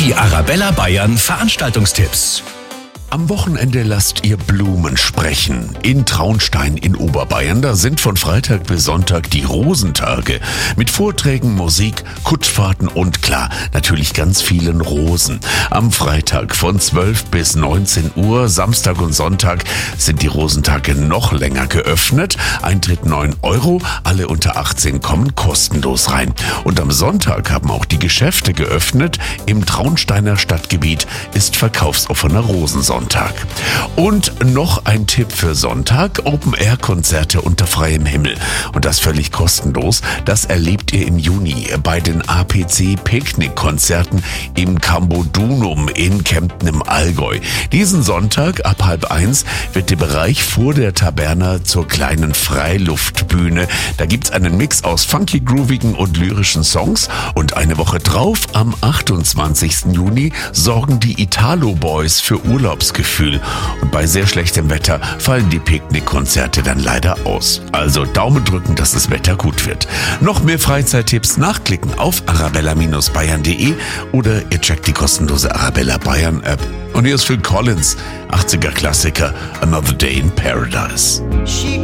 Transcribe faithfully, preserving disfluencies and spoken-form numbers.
Die Arabella Bayern Veranstaltungstipps. Am Wochenende lasst ihr Blumen sprechen. In Traunstein in Oberbayern, da sind von Freitag bis Sonntag die Rosentage. Mit Vorträgen, Musik, Kutschfahrten und klar, natürlich ganz vielen Rosen. Am Freitag von zwölf bis neunzehn Uhr, Samstag und Sonntag sind die Rosentage noch länger geöffnet. Eintritt neun Euro, alle unter achtzehn kommen kostenlos rein. Und am Sonntag haben auch die Geschäfte geöffnet. Im Traunsteiner Stadtgebiet ist verkaufsoffener Rosensonntag. Und noch ein Tipp für Sonntag: Open-Air-Konzerte unter freiem Himmel. Und das völlig kostenlos. Das erlebt ihr im Juni bei den A P C-Picknick-Konzerten im Cambodunum in Kempten im Allgäu. Diesen Sonntag ab halb eins wird der Bereich vor der Taberna zur kleinen Freiluftbühne. Da gibt's einen Mix aus funky, groovigen und lyrischen Songs. Und eine Woche drauf, am achtundzwanzigsten Juni, sorgen die Italo Boys für Urlaubsgefühl. Und bei sehr schlechtem Wetter fallen die Picknickkonzerte dann leider aus. Also Daumen drücken, dass das Wetter gut wird. Noch mehr Freizeittipps nachklicken auf arabella Bindestrich bayern punkt de oder ihr checkt die kostenlose Arabella Bayern App. Und hier ist Phil Collins, achtziger Klassiker, Another Day in Paradise. She